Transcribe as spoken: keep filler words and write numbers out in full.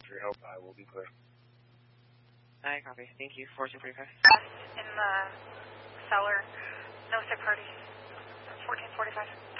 for your help. I will be clear. I copy. Thank you. four two forty-five. In the cellar, no sick party, fourteen forty-five.